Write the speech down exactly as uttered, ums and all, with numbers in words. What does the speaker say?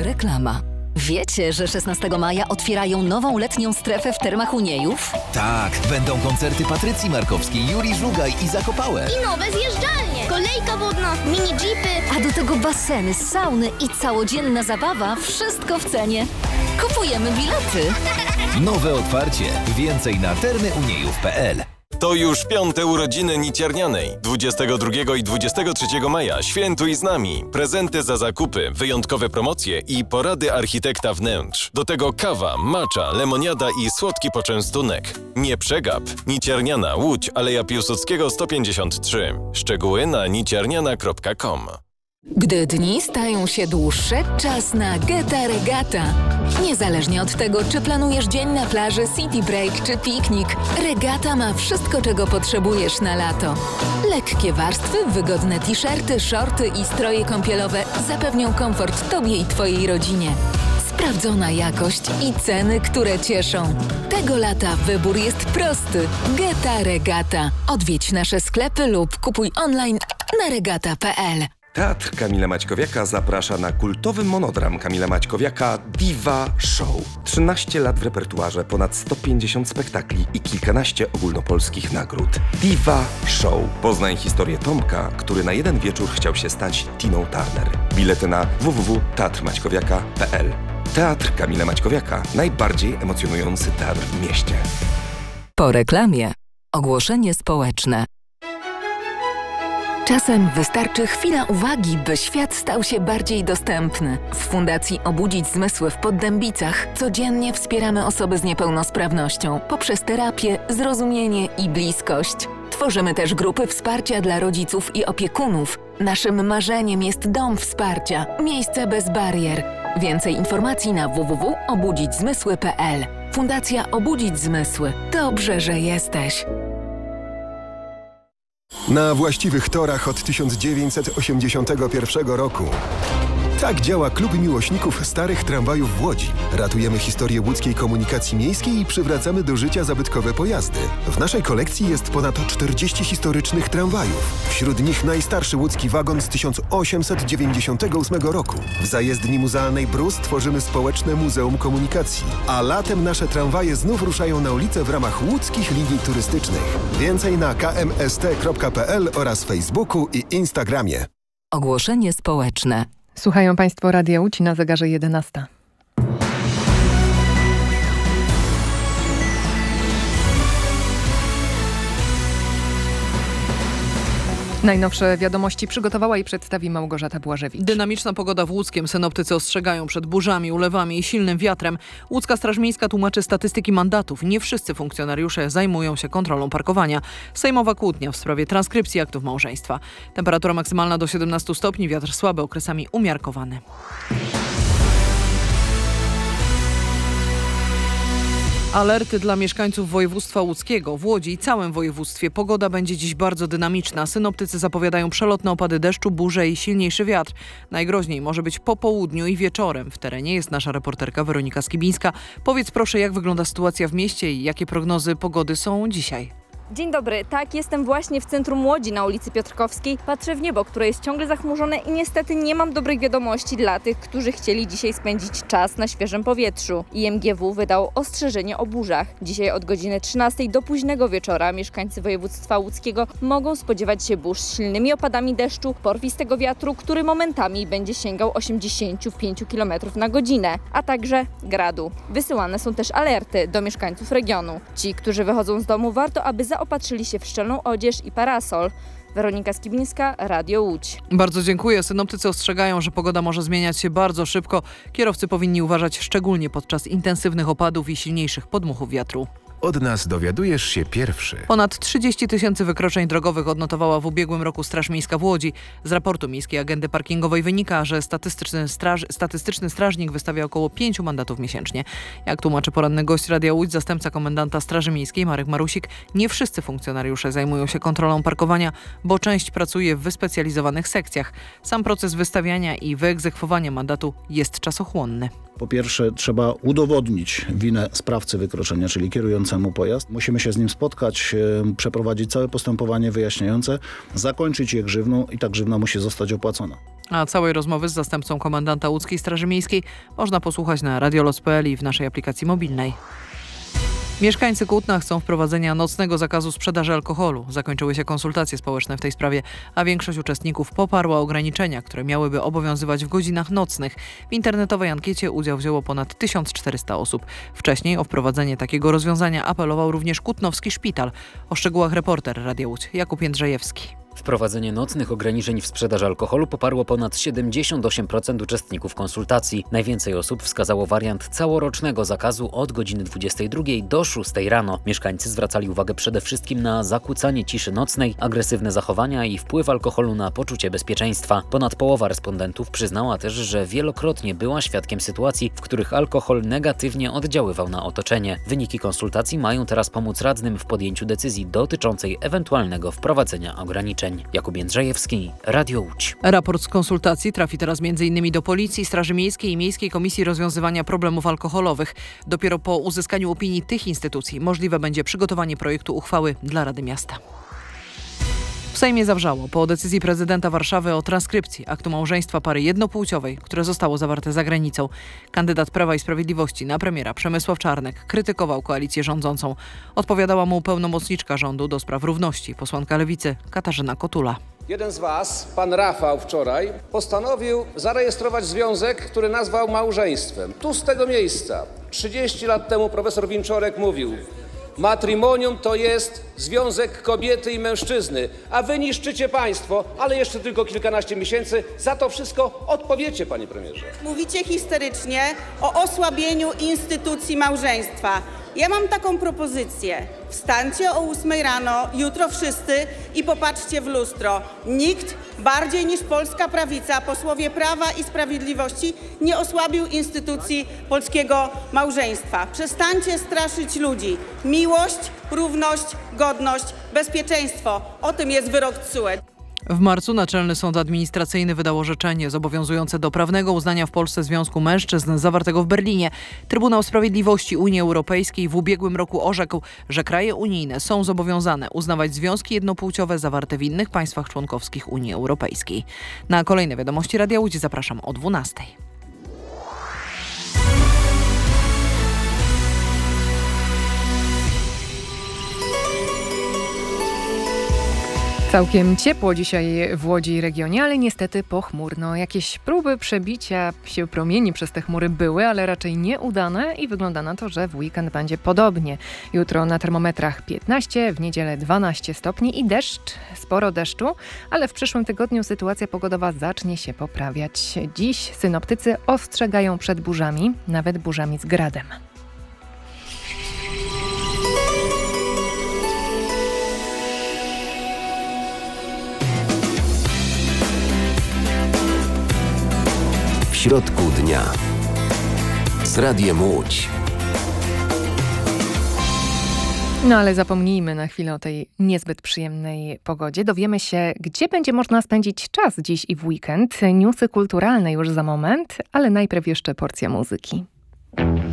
Reklama. Wiecie, że szesnastego maja otwierają nową letnią strefę w Termach Uniejów? Tak, będą koncerty Patrycji Markowskiej, Julii Żugaj i Zakopałe. I nowe zjeżdżalnie, kolejka wodna, mini jeepy. A do tego baseny, sauny i całodzienna zabawa, wszystko w cenie. Kupujemy bilety. Nowe otwarcie. Więcej na termy uniejów kropka p l. To już piąte urodziny Niciernianej. dwudziestego drugiego i dwudziestego trzeciego maja świętuj z nami. Prezenty za zakupy, wyjątkowe promocje i porady architekta wnętrz. Do tego kawa, matcha, lemoniada i słodki poczęstunek. Nie przegap. Nicierniana, Łódź, Aleja Piłsudskiego sto pięćdziesiąt trzy. Szczegóły na nicierniana kropka com. Gdy dni stają się dłuższe, czas na Geta Regata. Niezależnie od tego, czy planujesz dzień na plaży, city break czy piknik, Regata ma wszystko, czego potrzebujesz na lato. Lekkie warstwy, wygodne t-shirty, shorty i stroje kąpielowe zapewnią komfort Tobie i Twojej rodzinie. Sprawdzona jakość i ceny, które cieszą. Tego lata wybór jest prosty. Geta Regata. Odwiedź nasze sklepy lub kupuj online na regata kropka p l. Teatr Kamila Maćkowiaka zaprasza na kultowy monodram Kamila Maćkowiaka Diva Show. trzynaście lat w repertuarze, ponad sto pięćdziesiąt spektakli i kilkanaście ogólnopolskich nagród. Diva Show. Poznaj historię Tomka, który na jeden wieczór chciał się stać Tiną Turner. Bilety na w w w kropka teatr maćkowiaka kropka p l. Teatr Kamila Maćkowiaka. Najbardziej emocjonujący teatr w mieście. Po reklamie. Ogłoszenie społeczne. Czasem wystarczy chwila uwagi, by świat stał się bardziej dostępny. W Fundacji Obudzić Zmysły w Poddębicach codziennie wspieramy osoby z niepełnosprawnością poprzez terapię, zrozumienie i bliskość. Tworzymy też grupy wsparcia dla rodziców i opiekunów. Naszym marzeniem jest dom wsparcia, miejsce bez barier. Więcej informacji na w w w kropka obudzić zmysły kropka p l. Fundacja Obudzić Zmysły. Dobrze, że jesteś. Na właściwych torach od tysiąc dziewięćset osiemdziesiątego pierwszego roku. Tak działa Klub Miłośników Starych Tramwajów w Łodzi. Ratujemy historię łódzkiej komunikacji miejskiej i przywracamy do życia zabytkowe pojazdy. W naszej kolekcji jest ponad czterdzieści historycznych tramwajów. Wśród nich najstarszy łódzki wagon z tysiąc osiemset dziewięćdziesiątego ósmego roku. W zajezdni muzealnej Brus tworzymy społeczne Muzeum Komunikacji. A latem nasze tramwaje znów ruszają na ulicę w ramach łódzkich linii turystycznych. Więcej na k m s t kropka p l oraz Facebooku i Instagramie. Ogłoszenie społeczne. Słuchają Państwo Radia Łódź, na zegarze jedenasta. Najnowsze wiadomości przygotowała i przedstawi Małgorzata Błażewicz. Dynamiczna pogoda w Łódzkiem. Synoptycy ostrzegają przed burzami, ulewami i silnym wiatrem. Łódzka Straż Miejska tłumaczy statystyki mandatów. Nie wszyscy funkcjonariusze zajmują się kontrolą parkowania. Sejmowa kłótnia w sprawie transkrypcji aktów małżeństwa. Temperatura maksymalna do siedemnastu stopni, wiatr słaby, okresami umiarkowany. Alerty dla mieszkańców województwa łódzkiego. W Łodzi i całym województwie pogoda będzie dziś bardzo dynamiczna. Synoptycy zapowiadają przelotne opady deszczu, burze i silniejszy wiatr. Najgroźniej może być po południu i wieczorem. W terenie jest nasza reporterka Weronika Skibińska. Powiedz proszę, jak wygląda sytuacja w mieście i jakie prognozy pogody są dzisiaj? Dzień dobry, tak, jestem właśnie w centrum Łodzi na ulicy Piotrkowskiej. Patrzę w niebo, które jest ciągle zachmurzone i niestety nie mam dobrych wiadomości dla tych, którzy chcieli dzisiaj spędzić czas na świeżym powietrzu. I M G W wydał ostrzeżenie o burzach. Dzisiaj od godziny trzynastej do późnego wieczora mieszkańcy województwa łódzkiego mogą spodziewać się burz z silnymi opadami deszczu, porwistego wiatru, który momentami będzie sięgał osiemdziesiąt pięć kilometrów na godzinę, a także gradu. Wysyłane są też alerty do mieszkańców regionu. Ci, którzy wychodzą z domu, warto, aby zaopatrzyli się w szczelną odzież i parasol. Weronika Skibińska, Radio Łódź. Bardzo dziękuję. Synoptycy ostrzegają, że pogoda może zmieniać się bardzo szybko. Kierowcy powinni uważać szczególnie podczas intensywnych opadów i silniejszych podmuchów wiatru. Od nas dowiadujesz się pierwszy. Ponad trzydzieści tysięcy wykroczeń drogowych odnotowała w ubiegłym roku Straż Miejska w Łodzi. Z raportu Miejskiej Agendy Parkingowej wynika, że statystyczny, straż, statystyczny strażnik wystawia około pięciu mandatów miesięcznie. Jak tłumaczy poranny gość Radia Łódź, zastępca komendanta Straży Miejskiej Marek Marusik, nie wszyscy funkcjonariusze zajmują się kontrolą parkowania, bo część pracuje w wyspecjalizowanych sekcjach. Sam proces wystawiania i wyegzekwowania mandatu jest czasochłonny. Po pierwsze, trzeba udowodnić winę sprawcy wykroczenia, czyli kierującego prowadzącemu pojazd. Musimy się z nim spotkać, e, przeprowadzić całe postępowanie wyjaśniające, zakończyć je grzywną i ta grzywna musi zostać opłacona. A całej rozmowy z zastępcą komendanta łódzkiej Straży Miejskiej można posłuchać na radiolot kropka p l i w naszej aplikacji mobilnej. Mieszkańcy Kutna chcą wprowadzenia nocnego zakazu sprzedaży alkoholu. Zakończyły się konsultacje społeczne w tej sprawie, a większość uczestników poparła ograniczenia, które miałyby obowiązywać w godzinach nocnych. W internetowej ankiecie udział wzięło ponad tysiąc czterysta osób. Wcześniej o wprowadzenie takiego rozwiązania apelował również Kutnowski Szpital. O szczegółach reporter Radia Łódź Jakub Jędrzejewski. Wprowadzenie nocnych ograniczeń w sprzedaży alkoholu poparło ponad siedemdziesiąt osiem procent uczestników konsultacji. Najwięcej osób wskazało wariant całorocznego zakazu od godziny dwudziestej drugiej do szóstej rano. Mieszkańcy zwracali uwagę przede wszystkim na zakłócanie ciszy nocnej, agresywne zachowania i wpływ alkoholu na poczucie bezpieczeństwa. Ponad połowa respondentów przyznała też, że wielokrotnie była świadkiem sytuacji, w których alkohol negatywnie oddziaływał na otoczenie. Wyniki konsultacji mają teraz pomóc radnym w podjęciu decyzji dotyczącej ewentualnego wprowadzenia ograniczeń. Jakub Jędrzejewski, Radio Łódź. Raport z konsultacji trafi teraz między innymi do Policji, Straży Miejskiej i Miejskiej Komisji Rozwiązywania Problemów Alkoholowych. Dopiero po uzyskaniu opinii tych instytucji możliwe będzie przygotowanie projektu uchwały dla Rady Miasta. W Sejmie zawrzało po decyzji prezydenta Warszawy o transkrypcji aktu małżeństwa pary jednopłciowej, które zostało zawarte za granicą. Kandydat Prawa i Sprawiedliwości na premiera Przemysław Czarnek krytykował koalicję rządzącą. Odpowiadała mu pełnomocniczka rządu do spraw równości, posłanka Lewicy Katarzyna Kotula. Jeden z was, pan Rafał, wczoraj postanowił zarejestrować związek, który nazwał małżeństwem. Tu z tego miejsca trzydzieści lat temu profesor Winczorek mówił: matrimonium to jest związek kobiety i mężczyzny, a wy niszczycie państwo, ale jeszcze tylko kilkanaście miesięcy. Za to wszystko odpowiecie, panie premierze. Mówicie historycznie o osłabieniu instytucji małżeństwa. Ja mam taką propozycję. Wstańcie o ósmej rano, jutro wszyscy i popatrzcie w lustro. Nikt bardziej niż polska prawica, posłowie Prawa i Sprawiedliwości nie osłabił instytucji polskiego małżeństwa. Przestańcie straszyć ludzi. Miłość, równość, godność, bezpieczeństwo. O tym jest wyrok T S U E. W marcu Naczelny Sąd Administracyjny wydał orzeczenie zobowiązujące do prawnego uznania w Polsce Związku Mężczyzn zawartego w Berlinie. Trybunał Sprawiedliwości Unii Europejskiej w ubiegłym roku orzekł, że kraje unijne są zobowiązane uznawać związki jednopłciowe zawarte w innych państwach członkowskich Unii Europejskiej. Na kolejne wiadomości Radia Łódź zapraszam o dwunastej. Całkiem ciepło dzisiaj w Łodzi i regionie, ale niestety pochmurno. Jakieś próby przebicia się promieni przez te chmury były, ale raczej nieudane i wygląda na to, że w weekend będzie podobnie. Jutro na termometrach piętnaście, w niedzielę dwanaście stopni i deszcz, sporo deszczu, ale w przyszłym tygodniu sytuacja pogodowa zacznie się poprawiać. Dziś synoptycy ostrzegają przed burzami, nawet burzami z gradem. W środku dnia z Radiem Łódź. No ale zapomnijmy na chwilę o tej niezbyt przyjemnej pogodzie. Dowiemy się, gdzie będzie można spędzić czas dziś i w weekend. Newsy kulturalne już za moment, ale najpierw jeszcze porcja muzyki.